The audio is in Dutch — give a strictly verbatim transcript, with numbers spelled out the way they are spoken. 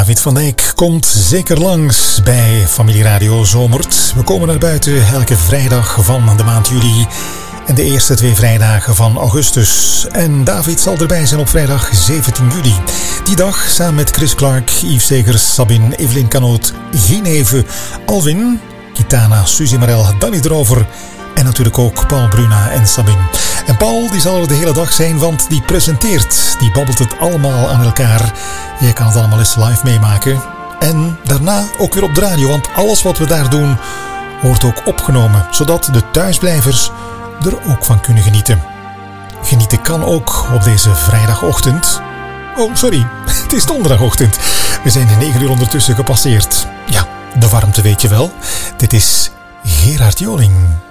David van Dijk komt zeker langs bij Familie Radio Zomert. We komen naar buiten elke vrijdag van de maand juli en de eerste twee vrijdagen van augustus. En David zal erbij zijn op vrijdag zeventien juli. Die dag samen met Chris Clark, Yves Segers, Sabine, Evelien Canoot, Gineve, Alvin, Kitana, Suzy Marel, Danny Drover en natuurlijk ook Paul Bruna en Sabine. En Paul die zal er de hele dag zijn, want die presenteert. Die babbelt het allemaal aan elkaar. Je kan het allemaal eens live meemaken. En daarna ook weer op de radio, want alles wat we daar doen wordt ook opgenomen, zodat de thuisblijvers er ook van kunnen genieten. Genieten kan ook op deze vrijdagochtend. Oh, sorry, het is donderdagochtend. We zijn de negen uur ondertussen gepasseerd. Ja, de warmte weet je wel. Dit is Gerard Joling.